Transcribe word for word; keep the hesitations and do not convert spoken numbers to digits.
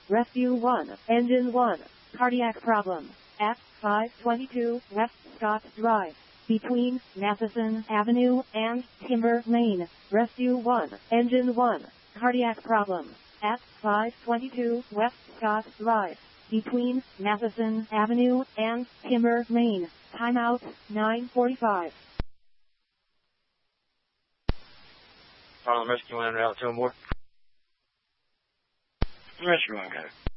Rescue one, Engine one, cardiac problem, at five twenty-two West Scott Drive, between Matheson Avenue and Timber Lane. Rescue one, Engine one, cardiac problem, at five twenty-two West Scott Drive, between Matheson Avenue and Timber Lane. Timeout, nine forty-five. Harlem Rescue one, route two and more. Rescue one, got it.